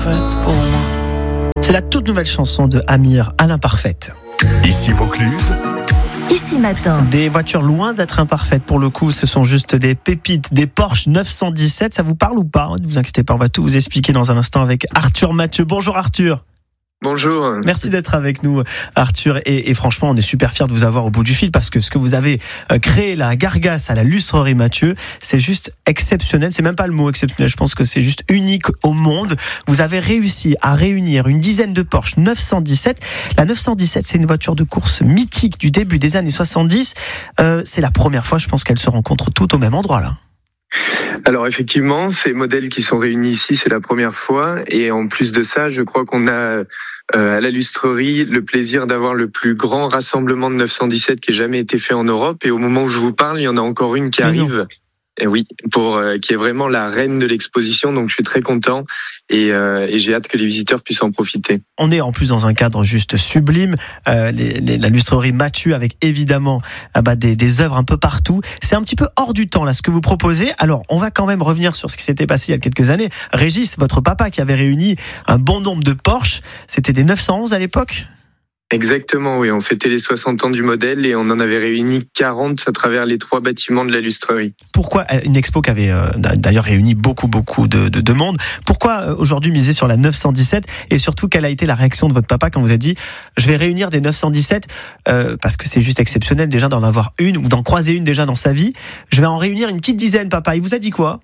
parfaite pour moi. C'est la toute nouvelle chanson de Amir, à l'imparfaite. Ici Vaucluse. Ici Matin. Des voitures loin d'être imparfaites pour le coup, ce sont juste des pépites, des Porsche 917. Ça vous parle ou pas ? Ne vous inquiétez pas, on va tout vous expliquer dans un instant avec Arthur Mathieu. Bonjour Arthur. Bonjour. Merci d'être avec nous Arthur et franchement on est super fiers de vous avoir au bout du fil parce que ce que vous avez créé la Gargasse à la lustrerie Mathieu, c'est juste exceptionnel, c'est même pas le mot exceptionnel, je pense que c'est juste unique au monde. Vous avez réussi à réunir une dizaine de Porsche 917. La 917 c'est une voiture de course mythique du début des années 70. C'est la première fois je pense qu'elles se rencontrent toutes au même endroit là. Alors effectivement, ces modèles qui sont réunis ici, c'est la première fois. Et en plus de ça, je crois qu'on a à la lustrerie le plaisir d'avoir le plus grand rassemblement de 917 qui ait jamais été fait en Europe. Et au moment où je vous parle, il y en a encore une qui arrive. Et oui, qui est vraiment la reine de l'exposition. Donc je suis très content et j'ai hâte que les visiteurs puissent en profiter. On est en plus dans un cadre juste sublime. La lustrerie Mathieu avec évidemment des œuvres un peu partout. C'est un petit peu hors du temps là ce que vous proposez. Alors on va quand même revenir sur ce qui s'était passé il y a quelques années. Régis, votre papa qui avait réuni un bon nombre de Porsche, c'était des 911 à l'époque ? Exactement, oui. On fêtait les 60 ans du modèle et on en avait réuni 40 à travers les 3 bâtiments de la lustrerie. Pourquoi une expo qui avait d'ailleurs réuni beaucoup de monde? Pourquoi aujourd'hui miser sur la 917 et surtout quelle a été la réaction de votre papa quand vous avez dit je vais réunir des 917 parce que c'est juste exceptionnel déjà d'en avoir une ou d'en croiser une déjà dans sa vie. Je vais en réunir une petite dizaine, papa. Il vous a dit quoi?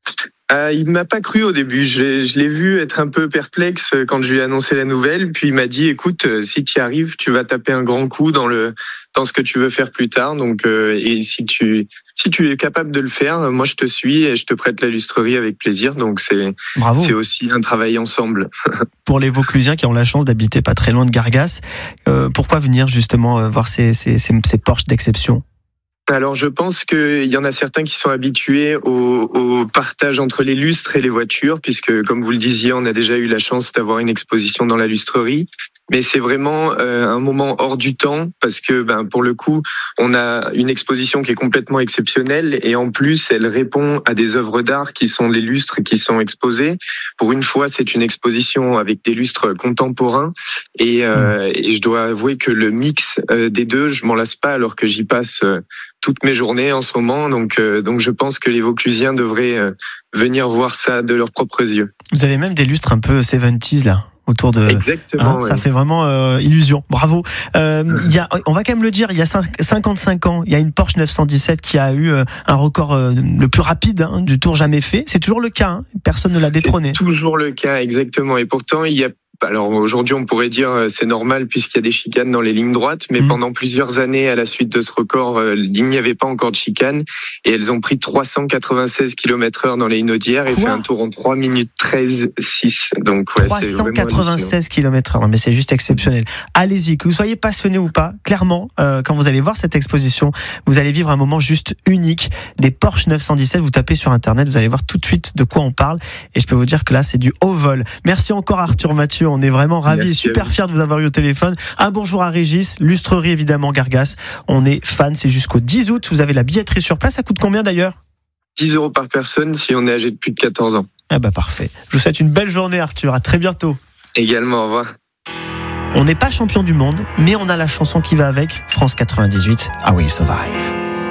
Il m'a pas cru au début. Je l'ai vu être un peu perplexe quand je lui ai annoncé la nouvelle. Puis il m'a dit, écoute, si tu y arrives, tu vas taper un grand coup dans ce que tu veux faire plus tard. Donc, et si tu es capable de le faire, moi je te suis et je te prête la lustrerie avec plaisir. Donc c'est aussi un travail ensemble. Pour les Vauclusiens qui ont la chance d'habiter pas très loin de Gargasse, pourquoi venir justement voir ces Porsche d'exception? Alors je pense qu'il y en a certains qui sont habitués au partage entre les lustres et les voitures, puisque comme vous le disiez, on a déjà eu la chance d'avoir une exposition dans la lustrerie. Mais c'est vraiment un moment hors du temps, parce que pour le coup, on a une exposition qui est complètement exceptionnelle et en plus, elle répond à des œuvres d'art qui sont les lustres qui sont exposés. Pour une fois, c'est une exposition avec des lustres contemporains et je dois avouer que le mix des deux, je m'en lasse pas alors que j'y passe toutes mes journées en ce moment, donc je pense que les Vauclusiens devraient venir voir ça de leurs propres yeux. Vous avez même des lustres un peu 70s là autour de. Exactement. Ça fait vraiment illusion. Bravo. On va quand même le dire, il y a 55 ans, il y a une Porsche 917 qui a eu un record le plus rapide du tour jamais fait. C'est toujours le cas. Personne ne l'a détrôné. C'est toujours le cas, exactement. Et pourtant, il y a. Alors aujourd'hui, on pourrait dire c'est normal puisqu'il y a des chicanes dans les lignes droites, mais pendant plusieurs années, à la suite de ce record, il n'y avait pas encore de chicanes et elles ont pris 396 km/h dans les Inaudières et fait un tour en 3 minutes 13,6. Donc 396 km/h, mais c'est juste exceptionnel. Allez-y, que vous soyez passionné ou pas, clairement, quand vous allez voir cette exposition, vous allez vivre un moment juste unique. Des Porsche 917, vous tapez sur Internet, vous allez voir tout de suite de quoi on parle et je peux vous dire que là, c'est du haut vol. Merci encore Arthur Mathieu. On est vraiment ravis et super fiers de vous avoir eu au téléphone. Un bonjour à Régis, lustrerie évidemment Gargasse. On est fans, c'est jusqu'au 10 août. Vous avez la billetterie sur place. Ça coûte combien d'ailleurs ? 10 € par personne si on est âgé de plus de 14 ans. Parfait. Je vous souhaite une belle journée Arthur. À très bientôt. Également, au revoir. On n'est pas champion du monde, mais on a la chanson qui va avec. France 98, I Will Survive.